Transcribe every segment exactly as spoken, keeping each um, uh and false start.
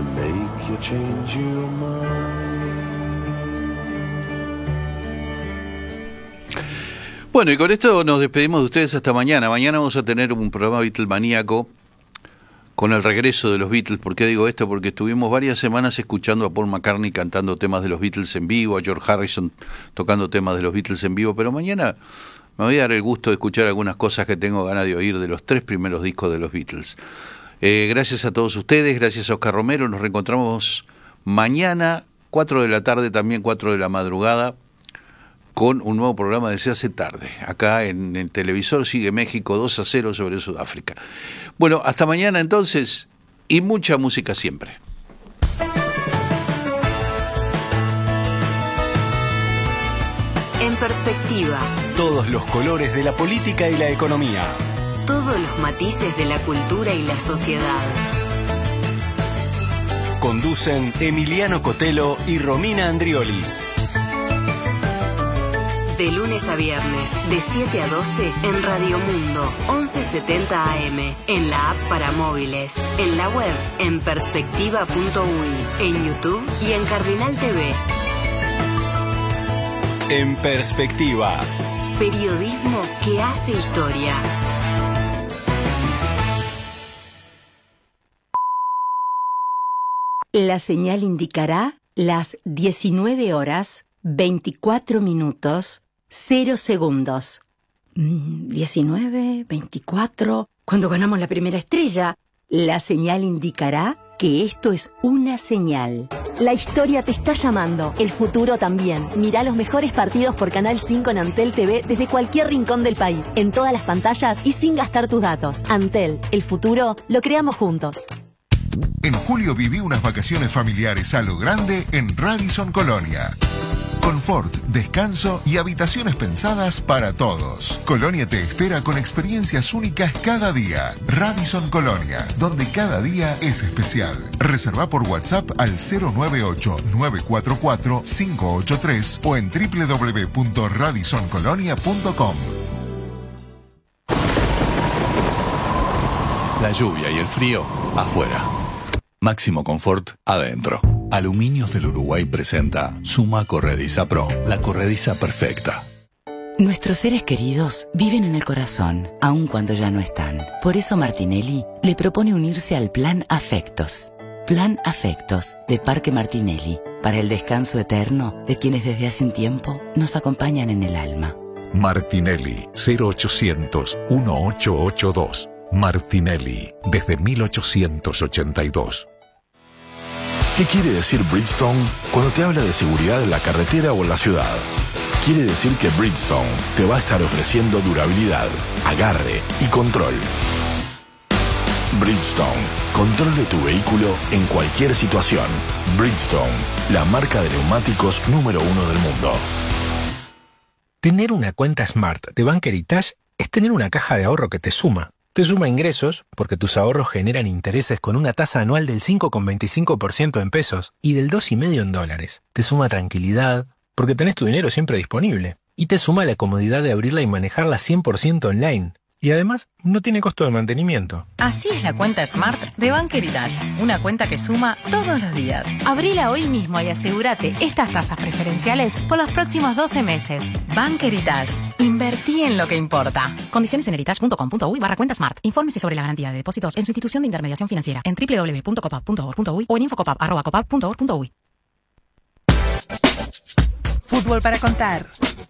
to make you change your mind. Bueno, y con esto nos despedimos de ustedes hasta mañana. Mañana vamos a tener un programa Beatlemaníaco con el regreso de los Beatles. ¿Por qué digo esto? Porque estuvimos varias semanas escuchando a Paul McCartney cantando temas de los Beatles en vivo, a George Harrison tocando temas de los Beatles en vivo, pero mañana me voy a dar el gusto de escuchar algunas cosas que tengo ganas de oír de los tres primeros discos de los Beatles. Eh, gracias a todos ustedes, gracias a Oscar Romero. Nos reencontramos mañana, cuatro de la tarde, también cuatro de la madrugada, con un nuevo programa de Se hace tarde. Acá en el televisor sigue México dos a cero sobre Sudáfrica. Bueno, hasta mañana entonces, y mucha música siempre. En perspectiva. Todos los colores de la política y la economía. Todos los matices de la cultura y la sociedad. Conducen Emiliano Cotelo y Romina Andrioli. De lunes a viernes, de siete a doce, en Radio Mundo, once setenta A M, en la app para móviles, en la web, en perspectiva punto uy, en YouTube y en Cardinal T V. En perspectiva. Periodismo que hace historia. La señal indicará las diecinueve horas, veinticuatro minutos, cero segundos. Mm, diecinueve, veinticuatro. Cuando ganamos la primera estrella, la señal indicará que esto es una señal. La historia te está llamando, el futuro también. Mirá los mejores partidos por Canal cinco en Antel T V desde cualquier rincón del país, en todas las pantallas y sin gastar tus datos. Antel, el futuro lo creamos juntos. En julio viví unas vacaciones familiares a lo grande en Radisson Colonia. Confort, descanso y habitaciones pensadas para todos. Colonia te espera con experiencias únicas cada día. Radisson Colonia, donde cada día es especial. Reserva por WhatsApp al cero nueve ocho, nueve cuatro cuatro, cinco ocho tres o en doble u doble u doble u punto radisson colonia punto com. La lluvia y el frío afuera. Máximo confort adentro. Aluminios del Uruguay presenta Suma Corrediza Pro, la corrediza perfecta. Nuestros seres queridos viven en el corazón, aun cuando ya no están. Por eso Martinelli le propone unirse al Plan Afectos. Plan Afectos de Parque Martinelli, para el descanso eterno de quienes desde hace un tiempo nos acompañan en el alma. Martinelli, cero ochocientos, dieciocho ochenta y dos. Martinelli, desde mil ochocientos ochenta y dos. ¿Qué quiere decir Bridgestone cuando te habla de seguridad en la carretera o en la ciudad? Quiere decir que Bridgestone te va a estar ofreciendo durabilidad, agarre y control. Bridgestone, control de tu vehículo en cualquier situación. Bridgestone, la marca de neumáticos número uno del mundo. Tener una cuenta Smart de Bank Heritage es tener una caja de ahorro que te suma. Te suma ingresos, porque tus ahorros generan intereses con una tasa anual del cinco coma veinticinco por ciento en pesos y del dos coma cinco por ciento en dólares. Te suma tranquilidad, porque tenés tu dinero siempre disponible. Y te suma la comodidad de abrirla y manejarla cien por ciento online. Y además, no tiene costo de mantenimiento. Así es la cuenta Smart de Bank Heritage. Una cuenta que suma todos los días. Abrila hoy mismo y asegúrate estas tasas preferenciales por los próximos doce meses. Bank Heritage. Invertí en lo que importa. Condiciones en heritage punto com punto uy barra cuenta Smart. Infórmese sobre la garantía de depósitos en su institución de intermediación financiera en doble u doble u doble u punto copap punto org punto uy o en infocopap arroba copap punto org punto uy. Fútbol para contar.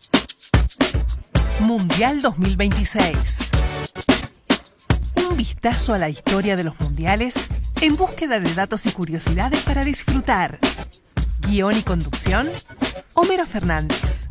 Mundial dos mil veintiséis. Un vistazo a la historia de los mundiales en búsqueda de datos y curiosidades para disfrutar. Guión y conducción, Homero Fernández.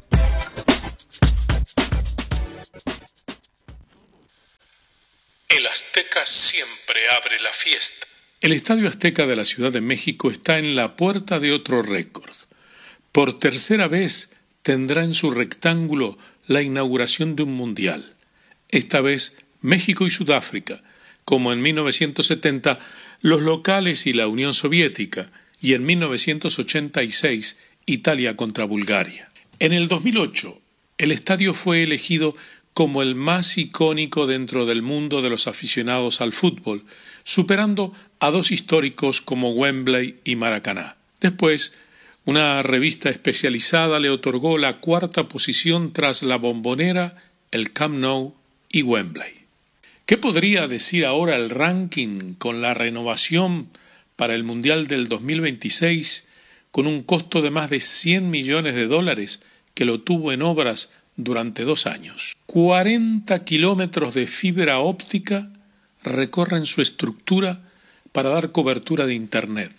El Azteca siempre abre la fiesta. El Estadio Azteca de la Ciudad de México está en la puerta de otro récord. Por tercera vez tendrá en su rectángulo la inauguración de un mundial. Esta vez México y Sudáfrica, como en mil novecientos setenta los locales y la Unión Soviética, y en mil novecientos ochenta y seis Italia contra Bulgaria. En el dos mil ocho, el estadio fue elegido como el más icónico dentro del mundo de los aficionados al fútbol, superando a dos históricos como Wembley y Maracaná. Después, una revista especializada le otorgó la cuarta posición tras la Bombonera, el Camp Nou y Wembley. ¿Qué podría decir ahora el ranking con la renovación para el Mundial del dos mil veintiséis con un costo de más de cien millones de dólares que lo tuvo en obras durante dos años? cuarenta kilómetros de fibra óptica recorren su estructura para dar cobertura de Internet.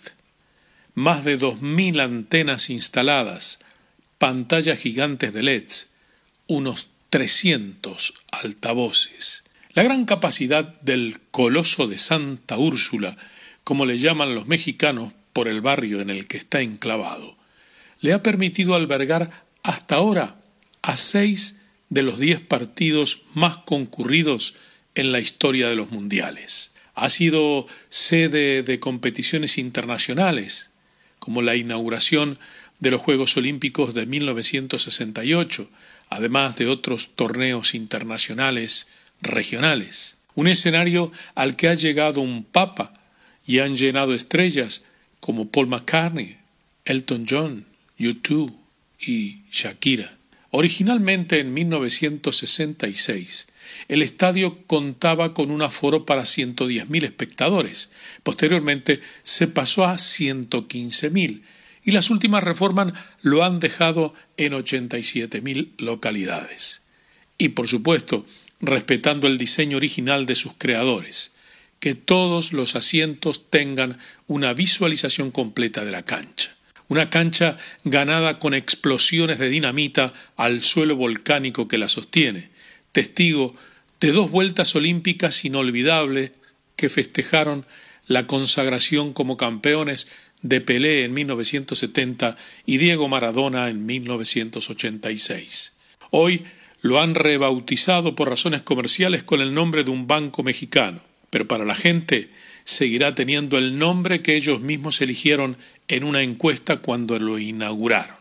Más de dos mil antenas instaladas, pantallas gigantes de L E Ds, unos trescientos altavoces. La gran capacidad del Coloso de Santa Úrsula, como le llaman los mexicanos por el barrio en el que está enclavado, le ha permitido albergar hasta ahora a seis de los diez partidos más concurridos en la historia de los mundiales. Ha sido sede de competiciones internacionales, como la inauguración de los Juegos Olímpicos de mil novecientos sesenta y ocho, además de otros torneos internacionales regionales. Un escenario al que ha llegado un papa y han llenado estrellas como Paul McCartney, Elton John, U dos y Shakira. Originalmente en mil novecientos sesenta y seis, el estadio contaba con un aforo para ciento diez mil espectadores. Posteriormente se pasó a ciento quince mil y las últimas reformas lo han dejado en ochenta y siete mil localidades. Y por supuesto, respetando el diseño original de sus creadores, que todos los asientos tengan una visualización completa de la cancha. Una cancha ganada con explosiones de dinamita al suelo volcánico que la sostiene, testigo de dos vueltas olímpicas inolvidables que festejaron la consagración como campeones de Pelé en mil novecientos setenta y Diego Maradona en mil novecientos ochenta y seis. Hoy lo han rebautizado por razones comerciales con el nombre de un banco mexicano, pero para la gente seguirá teniendo el nombre que ellos mismos eligieron en una encuesta cuando lo inauguraron: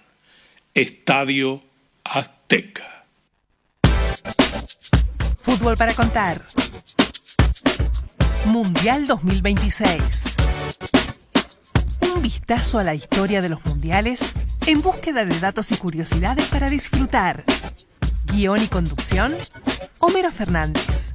Estadio Azteca. Fútbol para contar. Mundial dos mil veintiséis. Un vistazo a la historia de los mundiales en búsqueda de datos y curiosidades para disfrutar. Guión y conducción, Homero Fernández.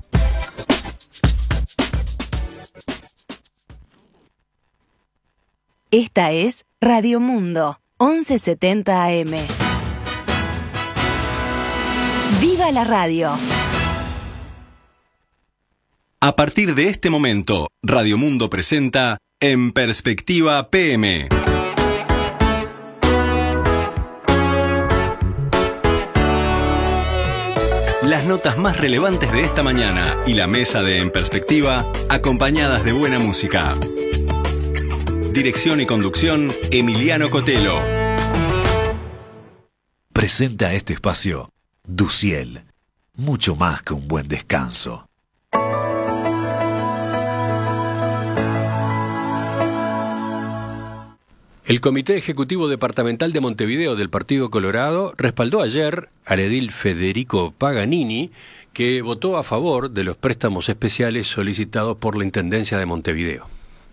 Esta es Radio Mundo, once setenta A M. ¡Viva la radio! A partir de este momento, Radio Mundo presenta En Perspectiva P M. Las notas más relevantes de esta mañana y la mesa de En Perspectiva, acompañadas de buena música. Dirección y conducción, Emiliano Cotelo. Presenta este espacio Duciel, mucho más que un buen descanso. El Comité Ejecutivo Departamental de Montevideo del Partido Colorado respaldó ayer al edil Federico Paganini, que votó a favor de los préstamos especiales solicitados por la Intendencia de Montevideo.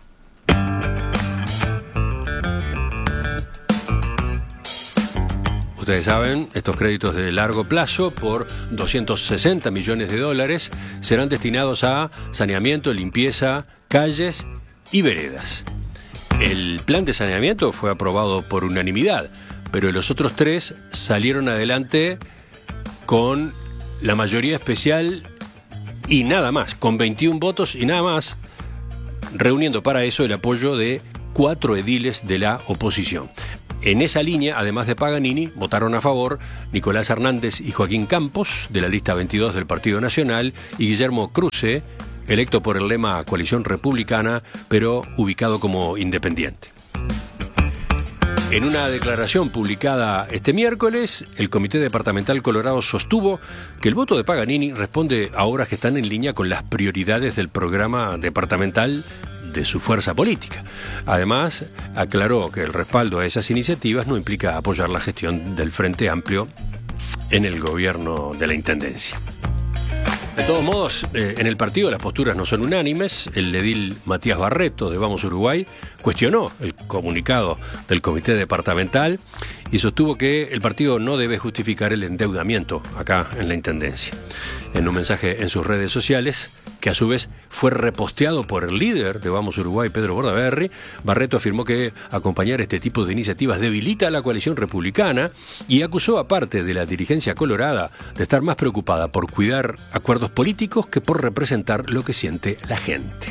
Ustedes saben, estos créditos de largo plazo por doscientos sesenta millones de dólares serán destinados a saneamiento, limpieza, calles y veredas. El plan de saneamiento fue aprobado por unanimidad, pero los otros tres salieron adelante con la mayoría especial y nada más, con veintiún votos y nada más, reuniendo para eso el apoyo de cuatro ediles de la oposición. En esa línea, además de Paganini, votaron a favor Nicolás Hernández y Joaquín Campos, de la lista veintidós del Partido Nacional, y Guillermo Cruce, electo por el lema Coalición Republicana, pero ubicado como independiente. En una declaración publicada este miércoles, el Comité Departamental Colorado sostuvo que el voto de Paganini responde a obras que están en línea con las prioridades del programa departamental de su fuerza política. Además, aclaró que el respaldo a esas iniciativas no implica apoyar la gestión del Frente Amplio en el gobierno de la Intendencia. De todos modos, eh, en el partido las posturas no son unánimes. El edil Matías Barreto de Vamos Uruguay cuestionó el comunicado del comité departamental y sostuvo que el partido no debe justificar el endeudamiento acá en la Intendencia. En un mensaje en sus redes sociales, que a su vez fue reposteado por el líder de Vamos Uruguay, Pedro Bordaberry, Barreto afirmó que acompañar este tipo de iniciativas debilita a la coalición republicana y acusó a parte de la dirigencia colorada de estar más preocupada por cuidar acuerdos políticos que por representar lo que siente la gente.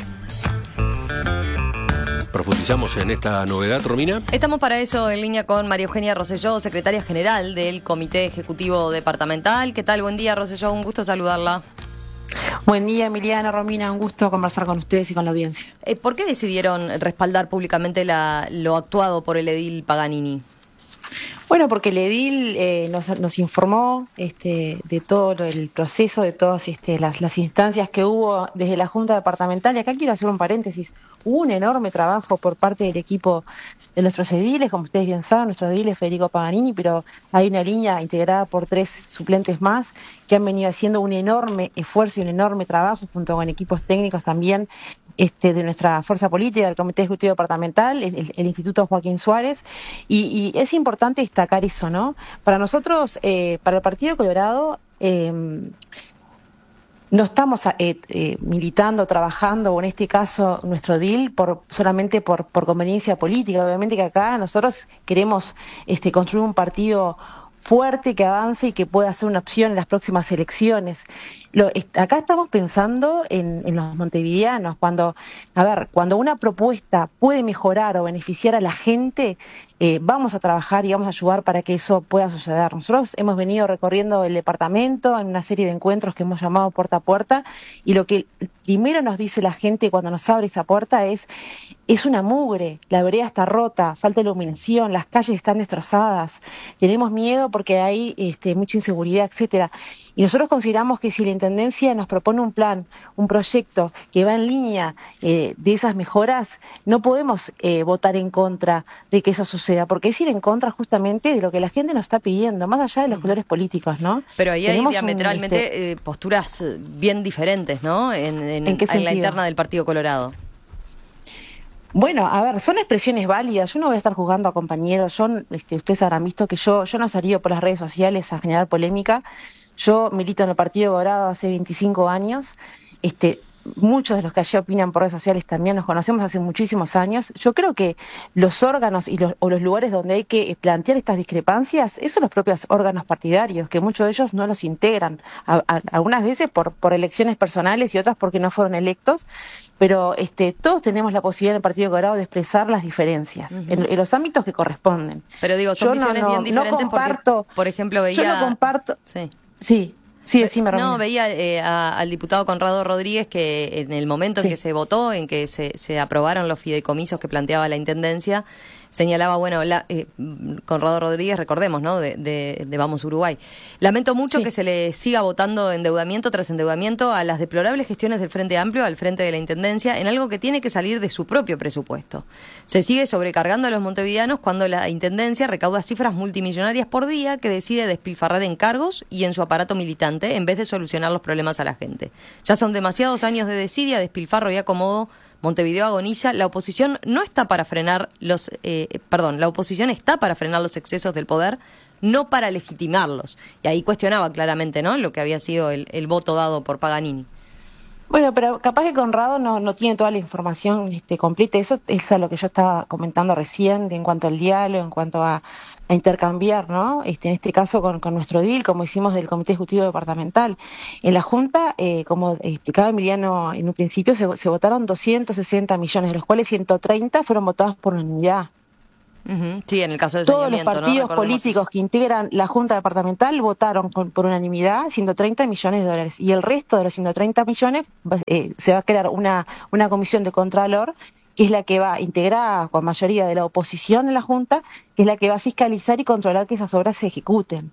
Profundizamos en esta novedad, Romina. Estamos para eso en línea con María Eugenia Rosselló, secretaria general del Comité Ejecutivo Departamental. ¿Qué tal? Buen día, Rosselló. Un gusto saludarla. Buen día, Emiliano, Romina. Un gusto conversar con ustedes y con la audiencia. Eh, ¿Por qué decidieron respaldar públicamente la, lo actuado por el edil Paganini? Bueno, porque el edil eh, nos, nos informó este, de todo el proceso, de todas este, las, las instancias que hubo desde la Junta Departamental. Y acá quiero hacer un paréntesis. Hubo un enorme trabajo por parte del equipo de nuestros ediles, como ustedes bien saben, nuestro edil es Federico Paganini, pero hay una línea integrada por tres suplentes más que han venido haciendo un enorme esfuerzo y un enorme trabajo junto con equipos técnicos también Este, de nuestra fuerza política, del Comité Ejecutivo Departamental, el, el Instituto Joaquín Suárez, y, y es importante destacar eso, ¿no? Para nosotros, eh, para el Partido Colorado, eh, no estamos eh, eh, militando, trabajando, o en este caso nuestro D I L, por, solamente por, por conveniencia política. Obviamente que acá nosotros queremos este, construir un partido fuerte, que avance y que pueda ser una opción en las próximas elecciones. Lo, acá estamos pensando en, en los montevideanos, cuando, a ver, cuando una propuesta puede mejorar o beneficiar a la gente, eh, vamos a trabajar y vamos a ayudar para que eso pueda suceder. Nosotros hemos venido recorriendo el departamento en una serie de encuentros que hemos llamado puerta a puerta, y lo que primero nos dice la gente cuando nos abre esa puerta es, es una mugre, la vereda está rota, falta iluminación, las calles están destrozadas, tenemos miedo porque hay este, mucha inseguridad, etcétera. Y nosotros consideramos que si la Intendencia nos propone un plan, un proyecto que va en línea eh, de esas mejoras, no podemos eh, votar en contra de que eso suceda, porque es ir en contra justamente de lo que la gente nos está pidiendo, más allá de los colores políticos, ¿no? Pero ahí Tenemos hay diametralmente un, este... eh, posturas bien diferentes, ¿no? En, en, ¿En qué en la sentido? interna del Partido Colorado. Bueno, a ver, son expresiones válidas. Yo no voy a estar juzgando a compañeros. Yo, este, ustedes habrán visto que yo, yo no he salido por las redes sociales a generar polémica. Yo milito en el Partido Colorado hace veinticinco años. Este, muchos de los que allí opinan por redes sociales también nos conocemos hace muchísimos años. Yo creo que los órganos y los, o los lugares donde hay que plantear estas discrepancias, esos son los propios órganos partidarios, que muchos de ellos no los integran, a, a, algunas veces por, por elecciones personales y otras porque no fueron electos. Pero este, todos tenemos la posibilidad en el Partido Colorado de expresar las diferencias uh-huh. en, en los ámbitos que corresponden. Pero digo, son yo visiones no, no, bien diferentes no comparto, porque, por ejemplo, veía... Yo no comparto... Sí. Sí. Sí, decime, Romina. No, veía eh, a, al diputado Conrado Rodríguez que en el momento sí. en que se votó, en que se, se aprobaron los fideicomisos que planteaba la Intendencia, señalaba, bueno, la, eh, Conrado Rodríguez, recordemos, ¿no?, de, de, de Vamos Uruguay. Lamento mucho sí. que se le siga votando endeudamiento tras endeudamiento a las deplorables gestiones del Frente Amplio al frente de la Intendencia en algo que tiene que salir de su propio presupuesto. Se sigue sobrecargando a los montevideanos cuando la Intendencia recauda cifras multimillonarias por día que decide despilfarrar en cargos y en su aparato militante en vez de solucionar los problemas a la gente. Ya son demasiados años de desidia, despilfarro y acomodo. Montevideo agoniza. La oposición no está para frenar los, eh, perdón, la oposición está para frenar los excesos del poder, no para legitimarlos. Y ahí cuestionaba claramente, ¿no?, lo que había sido el, el voto dado por Paganini. Bueno, pero capaz que Conrado no, no tiene toda la información este, completa. Eso es a lo que yo estaba comentando recién, de, en cuanto al diálogo, en cuanto a, a intercambiar, ¿no? Este, en este caso con, con nuestro D I L, como hicimos del Comité Ejecutivo Departamental. En la Junta, eh, como explicaba Emiliano en un principio, se, se votaron doscientos sesenta millones, de los cuales ciento treinta fueron votados por unanimidad. Uh-huh. Sí, en el caso del Todos los partidos ¿no? políticos eso. que integran la Junta Departamental votaron con, por unanimidad ciento treinta millones de dólares, y el resto de los ciento treinta millones eh, se va a crear una, una comisión de contralor, que es la que va integrada con mayoría de la oposición en la Junta, que es la que va a fiscalizar y controlar que esas obras se ejecuten.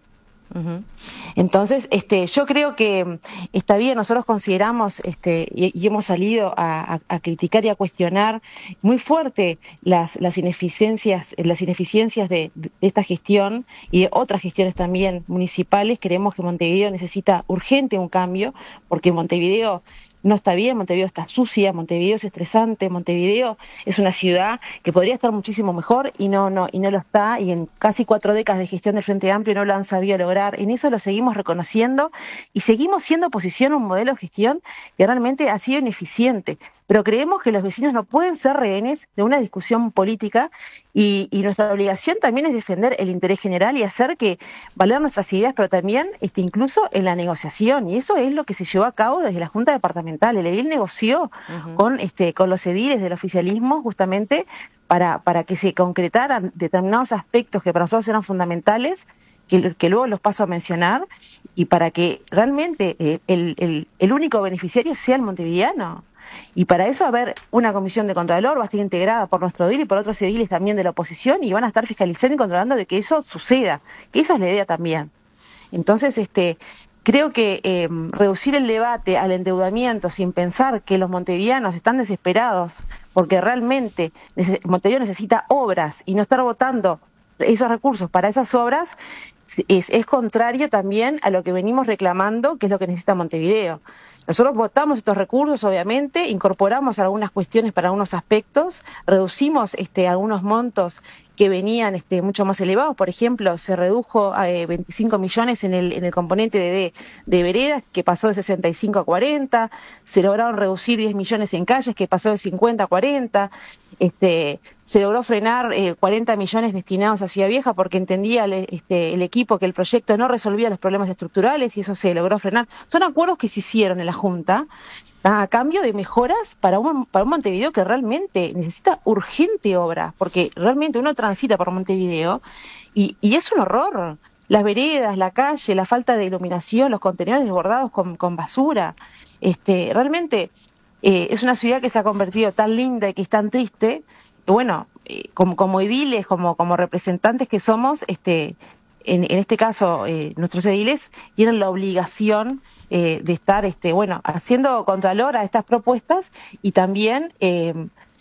Uh-huh. Entonces, este, yo creo que está bien, nosotros consideramos este, y, y hemos salido a, a, a criticar y a cuestionar muy fuerte las, las ineficiencias, las ineficiencias de, de esta gestión y de otras gestiones también municipales. Creemos que Montevideo necesita urgente un cambio, porque Montevideo no está bien, Montevideo está sucia, Montevideo es estresante, Montevideo es una ciudad que podría estar muchísimo mejor y no, no, y no lo está, y en casi cuatro décadas de gestión del Frente Amplio no lo han sabido lograr. En eso lo seguimos reconociendo y seguimos siendo oposición a un modelo de gestión que realmente ha sido ineficiente. Pero creemos que los vecinos no pueden ser rehenes de una discusión política y, y nuestra obligación también es defender el interés general y hacer que valer nuestras ideas, pero también este, incluso en la negociación. Y eso es lo que se llevó a cabo desde la Junta Departamental. El edil negoció uh-huh. con, este, con los ediles del oficialismo justamente para, para que se concretaran determinados aspectos que para nosotros eran fundamentales, que, que luego los paso a mencionar, y para que realmente eh, el, el, el único beneficiario sea el montevideano. Y para eso va a haber una comisión de contralor, va a estar integrada por nuestro edil y por otros ediles también de la oposición, y van a estar fiscalizando y controlando de que eso suceda, que eso es la idea también. Entonces, este, creo que eh, reducir el debate al endeudamiento sin pensar que los montevideanos están desesperados porque realmente Montevideo necesita obras y no estar votando esos recursos para esas obras es, es contrario también a lo que venimos reclamando, que es lo que necesita Montevideo. Nosotros votamos estos recursos, obviamente, incorporamos algunas cuestiones para algunos aspectos, reducimos este, algunos montos que venían este, mucho más elevados. Por ejemplo, se redujo a eh, veinticinco millones en el, en el componente de, de, de veredas, que pasó de sesenta y cinco a cuarenta, se lograron reducir diez millones en calles, que pasó de cincuenta a cuarenta, este, se logró frenar eh, cuarenta millones destinados a Ciudad Vieja porque entendía el, este, el equipo que el proyecto no resolvía los problemas estructurales y eso se logró frenar. Son acuerdos que se hicieron en la Junta a cambio de mejoras para un, para un Montevideo que realmente necesita urgente obra, porque realmente uno transita por Montevideo y, y es un horror. Las veredas, la calle, la falta de iluminación, los contenedores desbordados con, con basura. Este, realmente eh, es una ciudad que se ha convertido tan linda y que es tan triste. Y bueno, eh, como, como ediles, como, como representantes que somos, este, en, en este caso eh, nuestros ediles tienen la obligación eh, de estar este, bueno, haciendo contralor a estas propuestas y también eh,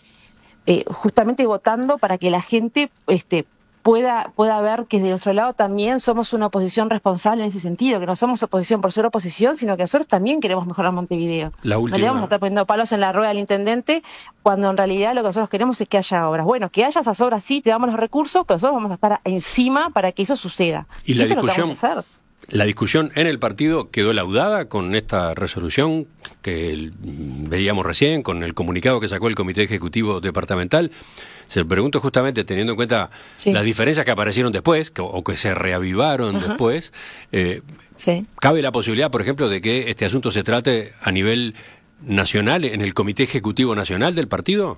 eh, justamente votando para que la gente este, pueda, pueda ver que de nuestro lado también somos una oposición responsable en ese sentido, que no somos oposición por ser oposición, sino que nosotros también queremos mejorar Montevideo. La última... No le vamos a estar poniendo palos en la rueda al intendente cuando en realidad lo que nosotros queremos es que haya obras. Bueno, que haya esas obras sí, te damos los recursos, pero nosotros vamos a estar encima para que eso suceda. Y, y la eso discusión, es lo que vamos a hacer. La discusión en el partido quedó laudada con esta resolución que el, veíamos recién, con el comunicado que sacó el Comité Ejecutivo Departamental. Se lo pregunto justamente teniendo en cuenta sí. las diferencias que aparecieron después, que, o que se reavivaron uh-huh. después. Eh, sí. ¿Cabe la posibilidad, por ejemplo, de que este asunto se trate a nivel nacional, en el Comité Ejecutivo Nacional del partido?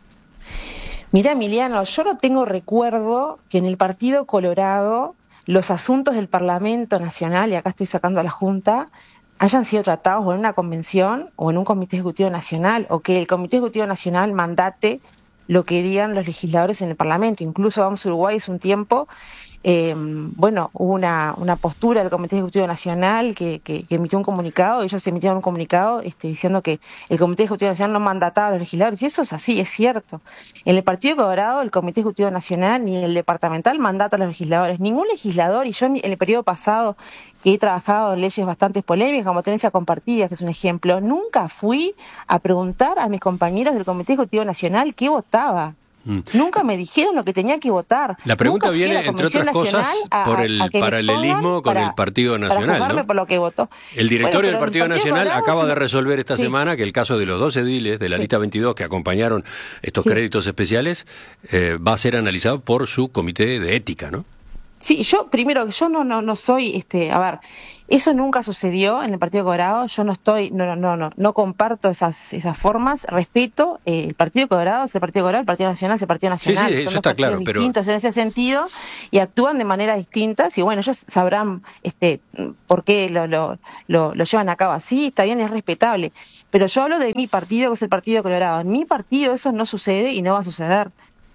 Mira, Emiliano, yo no tengo recuerdo que en el Partido Colorado los asuntos del Parlamento Nacional, y acá estoy sacando a la Junta, hayan sido tratados o en una convención o en un Comité Ejecutivo Nacional, o que el Comité Ejecutivo Nacional mandate lo que digan los legisladores en el Parlamento. Incluso Vamos Uruguay hace un tiempo, eh, bueno, hubo una, una postura del Comité Ejecutivo Nacional que, que, que emitió un comunicado, ellos emitieron un comunicado este, diciendo que el Comité Ejecutivo Nacional no mandataba a los legisladores, y eso es así, es cierto. En el Partido Colorado, el Comité Ejecutivo Nacional ni el departamental mandata a los legisladores. Ningún legislador, y yo en el periodo pasado que he trabajado en leyes bastante polémicas, como tenencia compartida, que es un ejemplo, nunca fui a preguntar a mis compañeros del Comité Ejecutivo Nacional qué votaba. Mm. Nunca me dijeron lo que tenía que votar. La pregunta Nunca viene, entre otras cosas, a, por el paralelismo con el Partido Nacional, para ¿no? Por lo que votó. El directorio bueno, del Partido, Partido Nacional Colorado acaba de resolver esta sí. semana que el caso de los dos ediles de la sí. lista veintidós que acompañaron estos sí. créditos especiales eh, va a ser analizado por su comité de ética, ¿no? Sí, yo primero, yo no no no soy, este, a ver, eso nunca sucedió en el Partido Colorado. Yo no estoy, no no no no, no comparto esas esas formas. Respeto eh, el Partido Colorado es el Partido Colorado, el Partido Nacional es el Partido Nacional. Sí, sí, son eso está claro, pero distintos en ese sentido y actúan de maneras distintas y bueno, ellos sabrán este por qué lo lo lo, lo llevan a cabo así. Está bien, es respetable. Pero yo hablo de mi partido, que es el Partido Colorado. En mi partido eso no sucede y no va a suceder.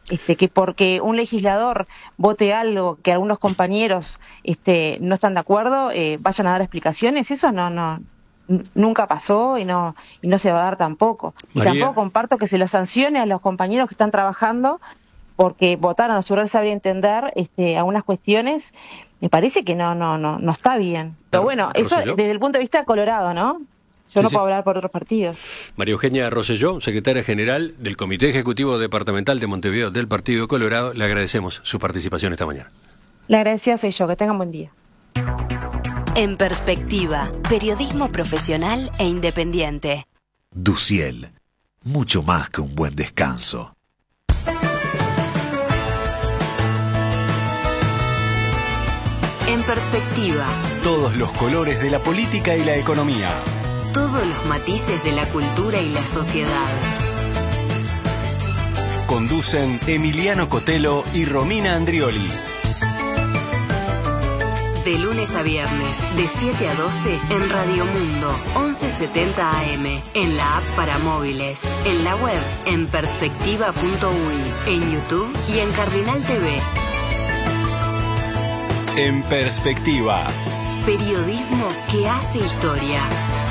este, que porque un legislador vote algo que algunos compañeros este, no están de acuerdo, eh, vayan a dar explicaciones. Eso no, no, nunca pasó y no, y no se va a dar tampoco. María. Y tampoco comparto que se los sancione a los compañeros que están trabajando porque votaron a su real saber y entender este, algunas cuestiones. Me parece que no, no, no, no está bien. Pero bueno, eso ¿Rosselló? desde el punto de vista colorado, ¿no? Yo Sí, no sí. puedo hablar por otros partidos. María Eugenia Rosselló, secretaria general del Comité Ejecutivo Departamental de Montevideo del Partido Colorado, le agradecemos su participación esta mañana. La agradecida soy yo. Que tengan buen día. En Perspectiva, periodismo profesional e independiente. Duciel, mucho más que un buen descanso. En Perspectiva, Todos los colores de la política y la economía. todos los matices de la cultura y la sociedad. Conducen Emiliano Cotelo y Romina Andrioli. De lunes a viernes, de siete a doce, en Radio Mundo, once setenta A M, en la app para móviles, en la web, en perspectiva punto uy, en YouTube y en Cardinal T V. En Perspectiva. Periodismo que hace historia.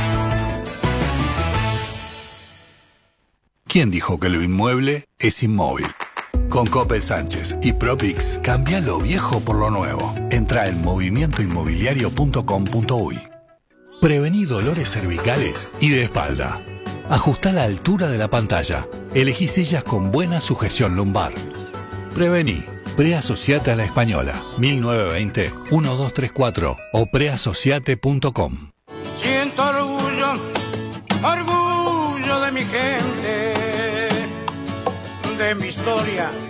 ¿Quién dijo que lo inmueble es inmóvil? Con Coppel Sánchez y Propix, cambia lo viejo por lo nuevo. Entra en movimiento inmobiliario punto com punto uy. Prevení dolores cervicales y de espalda. Ajusta la altura de la pantalla. Elegí sillas con buena sujeción lumbar. Prevení. Preasociate a la Española. mil novecientos veinte, doce treinta y cuatro o preasociate punto com. Siento orgullo, orgullo de mi gente, de mi historia